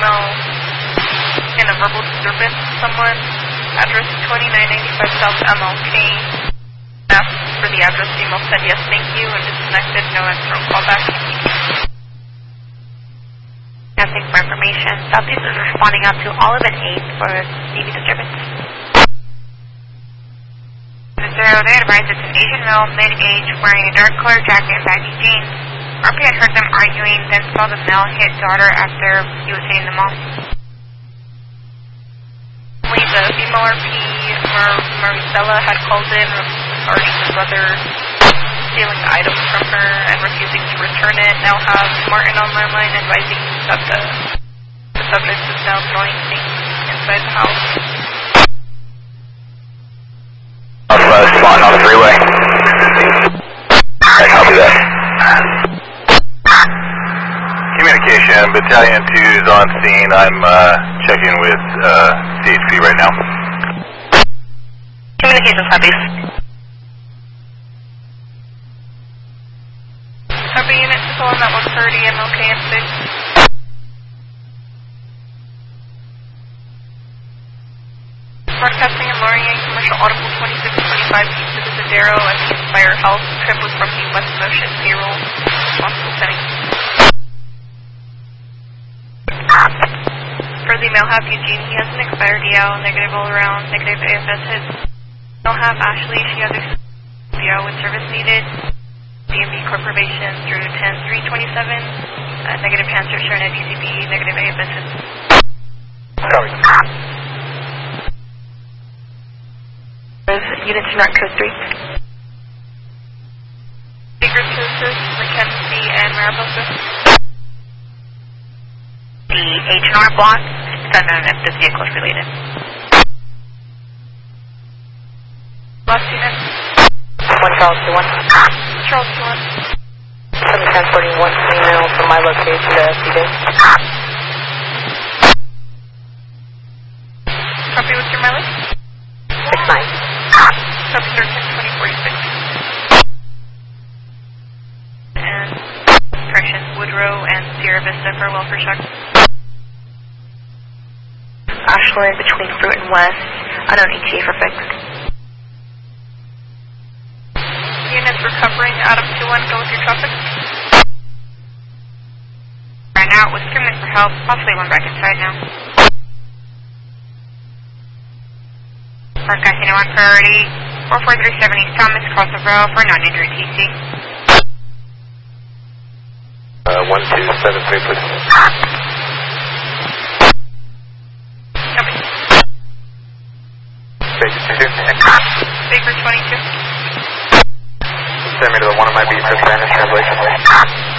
email in a verbal disturbance to someone. Address 2995 South MLK. Asked for the address email, said yes, thank you, and disconnected, no answer on callback. Asking for information. Southeast is responding out to Olive and 8 for DV disturbance. Zero, they advised it's an Asian male, mid-age, wearing a dark colored jacket and baggy jeans. RP had heard them arguing, then saw the male hit daughter after he was hitting the mom. The female RP, Maricela, had called in regarding the brother stealing items from her and refusing to return it. Now have Martin on my line advising that the subject is now throwing things inside the house. Spawn on the freeway. I copy that. Communication, Battalion 2 is on scene. I'm checking with CHP right now. Communications, Southeast. Copy unit to call on that 130 MLK and 6. Broadcasting and Laurier, commercial audible 2645 east of the Zadero at the Inspire House. Trip was from the West Motion payroll. Responsible setting. For the mail have Eugene, he has an expired DL, negative all around, negative AFS hits. Mail have Ashley, she has a DL with service needed. DMV Corp probation through 10-327, negative cancer shown at DCB, negative AFS hits. Sorry. Unit to Narco 3. Secret Services, Mackenzie, and Mariposa. The H&R block, it's unknown if this vehicle is related. Last unit. 1 Charles to 1. Charles to 1. I'm transporting 1 female from my location to FCD. Copy with your mileage? 69. Copy 13-2046. And corrections, Woodrow and Sierra Vista for welfare check. Ashland between Fruit and West, unknown ETA for fix. Units recovering out of 2-1, go with your traffic. Right now, with screaming for help, possibly one back inside now. Broadcasting at 1 priority, 4437 East Thomas, cross the road for non-injured TC. 1273, please. Copy. Baker 22. Send me to the one of my beats for Spanish translation.